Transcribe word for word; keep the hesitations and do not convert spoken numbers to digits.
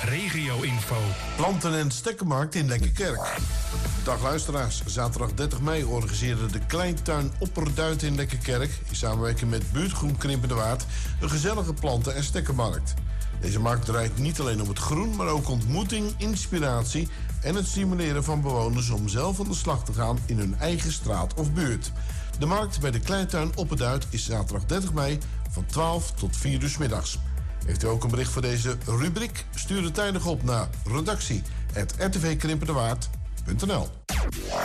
regio-info. Planten- en stekkenmarkt in Lekkerkerk. Dag luisteraars, zaterdag dertig mei organiseerde de Kleintuin Opperduit in Lekkerkerk in samenwerking met Buurtgroen Krimpende Waard een gezellige planten- en stekkenmarkt. Deze markt draait niet alleen om het groen, maar ook ontmoeting, inspiratie en het stimuleren van bewoners om zelf aan de slag te gaan in hun eigen straat of buurt. De markt bij de Kleintuin Opperduit is zaterdag dertig mei van twaalf tot vier uur 's middags. Heeft u ook een bericht voor deze rubriek? Stuur het tijdig op naar redactie apenstaartje r t v krimpendewaard punt n l.